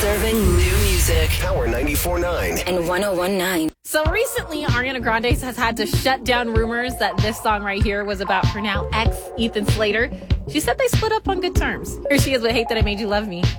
Serving new music. Power 94.9 and 101.9. So recently, Ariana Grande has had to shut down rumors that this song right here was about her now ex, Ethan Slater. She said they split up on good terms. Here she is with Hate That I Made You Love Me.